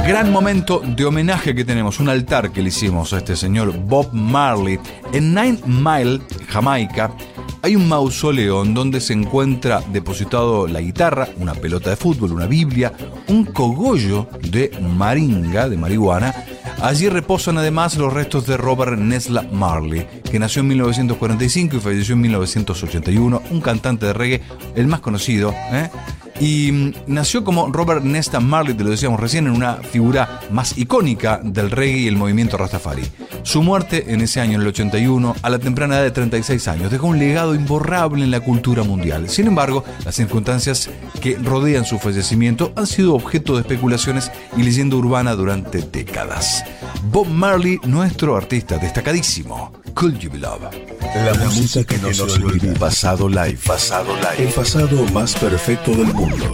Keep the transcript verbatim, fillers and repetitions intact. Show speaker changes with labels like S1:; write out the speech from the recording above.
S1: Gran momento de homenaje que tenemos, un altar que le hicimos a este señor Bob Marley. En Nine Mile, Jamaica, hay un mausoleo en donde se encuentra depositado la guitarra, una pelota de fútbol, una biblia, un cogollo de maringa, de marihuana. Allí reposan además los restos de Robert Nesta Marley, que nació en mil novecientos cuarenta y cinco y falleció en mil novecientos ochenta y uno, un cantante de reggae, el más conocido, ¿eh? Y nació como Robert Nesta Marley, te lo decíamos recién, en una figura más icónica del reggae y el movimiento Rastafari. Su muerte en ese año, en el ochenta y uno, a la temprana edad de treinta y seis años, dejó un legado imborrable en la cultura mundial. Sin embargo, las circunstancias que rodean su fallecimiento han sido objeto de especulaciones y leyenda urbana durante décadas. Bob Marley, nuestro artista destacadísimo. Could You Be Love?
S2: La música que no se olvida.
S1: Pasado Live.
S2: Pasado Live. El pasado más perfecto del mundo.